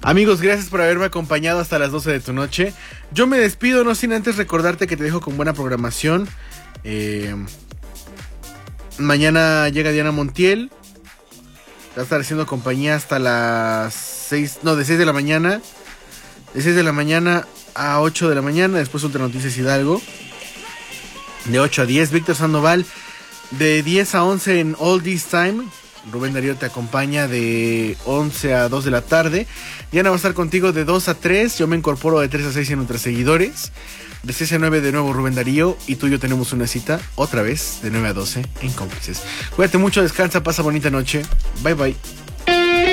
Amigos, gracias por haberme acompañado hasta las 12 de tu noche. Yo me despido, no sin antes recordarte que te dejo con buena programación. Mañana llega Diana Montiel. Va a estar haciendo compañía hasta las 6, no, de 6 de la mañana. De 6 de la mañana a 8 de la mañana. Después Ultra Noticias Hidalgo. De 8 a 10, Víctor Sandoval. De 10 a 11 en All This Time. Rubén Darío te acompaña de 11 a 2 de la tarde. Diana va a estar contigo de 2 a 3. Yo me incorporo de 3 a 6 en nuestros seguidores. De 6 a 9 de nuevo Rubén Darío. Y tú y yo tenemos una cita otra vez de 9 a 12 en Cómplices. Cuídate mucho, descansa, pasa bonita noche. Bye bye.